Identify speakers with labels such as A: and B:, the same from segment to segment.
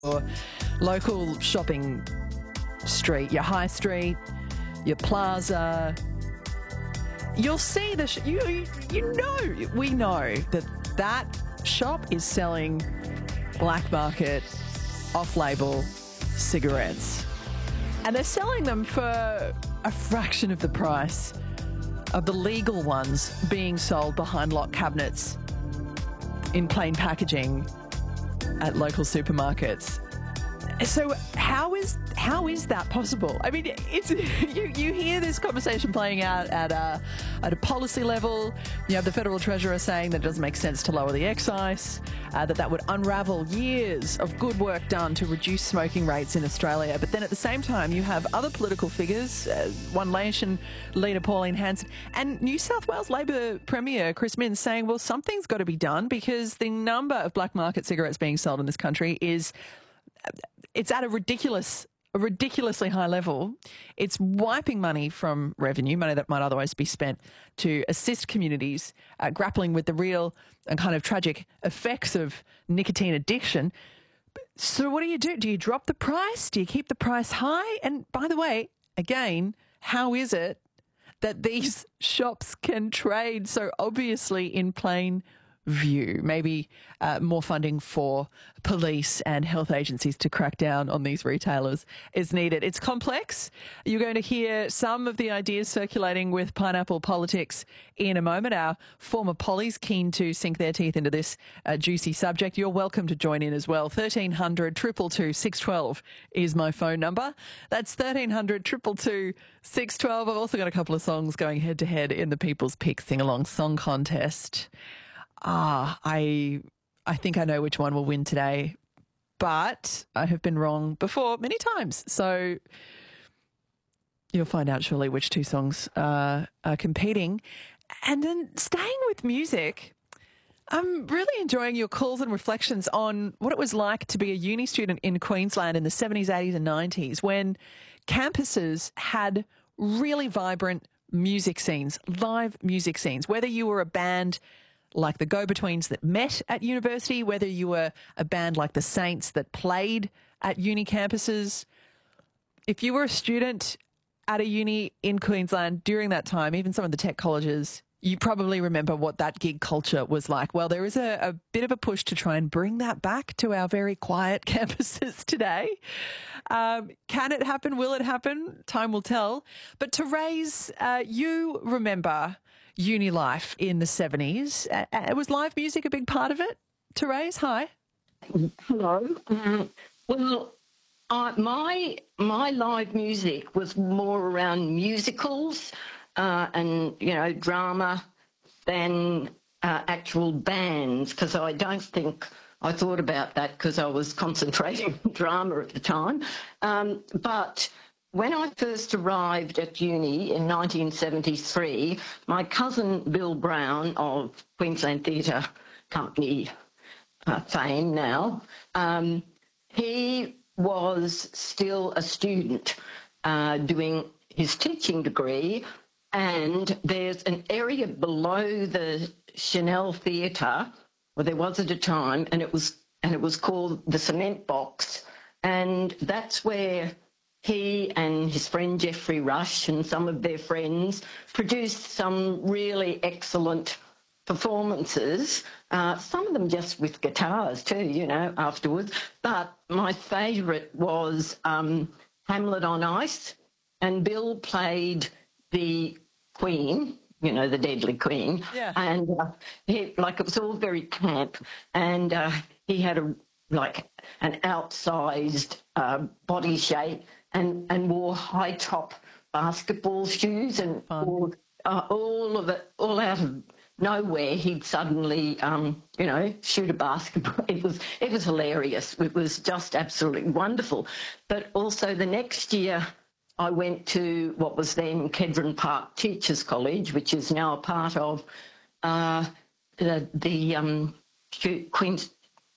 A: your local shopping street, your high street, your plaza, you'll see we know that shop is selling black market, off-label cigarettes. And they're selling them for a fraction of the price of the legal ones being sold behind locked cabinets in plain packaging at local supermarkets. So how is that possible? I mean, it's you hear this conversation playing out at a policy level. You have the Federal Treasurer saying that it doesn't make sense to lower the excise, that would unravel years of good work done to reduce smoking rates in Australia. But then at the same time, you have other political figures, One Nation leader Pauline Hanson, and New South Wales Labor Premier Chris Minns saying, well, something's got to be done because the number of black market cigarettes being sold in this country it's at a ridiculously high level. It's wiping money from revenue, money that might otherwise be spent to assist communities grappling with the real and kind of tragic effects of nicotine addiction. So what do you do? Do you drop the price? Do you keep the price high? And by the way, again, how is it that these shops can trade so obviously in plain view? Maybe more funding for police and health agencies to crack down on these retailers is needed. It's complex. You're going to hear some of the ideas circulating with Pineapple Politics in a moment. Our former Polly's keen to sink their teeth into this juicy subject. You're welcome to join in as well. 1300 222 612 is my phone number. That's 1300 222 612. I've also got a couple of songs going head to head in the People's Pick Sing-Along Song Contest. I think I know which one will win today, but I have been wrong before many times. So you'll find out shortly which two songs are competing. And then staying with music, I'm really enjoying your calls and reflections on what it was like to be a uni student in Queensland in the 70s, 80s and 90s when campuses had really vibrant music scenes, live music scenes, whether you were a band like the Go-Betweens that met at university, whether you were a band like the Saints that played at uni campuses. If you were a student at a uni in Queensland during that time, even some of the tech colleges, you probably remember what that gig culture was like. Well, there is a bit of a push to try and bring that back to our very quiet campuses today. Can it happen? Will it happen? Time will tell. But Therese, you remember uni life in the 70s. Was live music a big part of it? Therese, hi.
B: Hello. Well, my live music was more around musicals and, drama than actual bands, because I don't think I thought about that because I was concentrating on drama at the time. But when I first arrived at uni in 1973, my cousin Bill Brown of Queensland Theatre Company fame now, he was still a student doing his teaching degree, and there's an area below the Chanel Theatre, well, there was at a time, and it was called the Cement Box, and that's where he and his friend Geoffrey Rush and some of their friends produced some really excellent performances, some of them just with guitars too, afterwards. But my favourite was Hamlet on Ice, and Bill played the Queen, the Deadly Queen. Yeah. And it was all very camp, and he had an outsized body shape, and wore high-top basketball shoes, and all out of nowhere, he'd suddenly, shoot a basketball. It was hilarious. It was just absolutely wonderful. But also the next year, I went to what was then Kedron Park Teachers College, which is now a part of the Queen's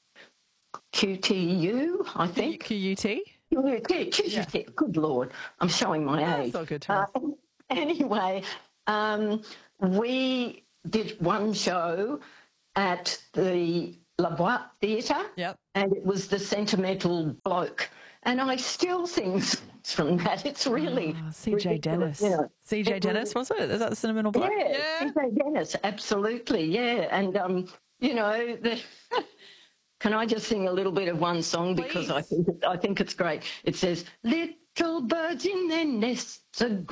B: QTU, I think.
A: QUT?
B: Yeah. Good Lord, I'm showing my age.
A: That's good.
B: Anyway, we did one show at the La Boîte Theatre,
A: Yep.
B: and it was The Sentimental Bloke. And I still sing songs from that. It's really
A: CJ Dennis.
B: ridiculous, you know.
A: CJ Dennis, was it? Is that the Sentimental Bloke?
B: Yeah, CJ Dennis, absolutely, yeah. And, you know, can I just sing a little bit of one song? Because
A: Please.
B: I think it's great. It says, little birds in their nests are